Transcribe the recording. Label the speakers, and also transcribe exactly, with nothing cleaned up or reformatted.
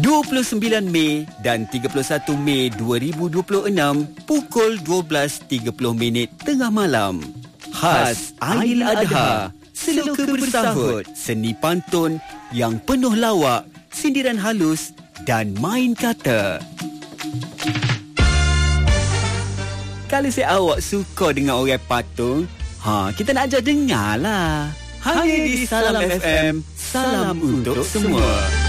Speaker 1: dua puluh sembilan Mei dan tiga puluh satu Mei dua ribu dua puluh enam pukul dua belas tiga puluh minit tengah malam. Khas Ailadha, seloka bersahut, seni pantun yang penuh lawak, sindiran halus dan main kata. Kalau si awak suka dengan orang patung, ha, kita nak ajar dengar lah. Hanya di Salam F M, salam untuk semua.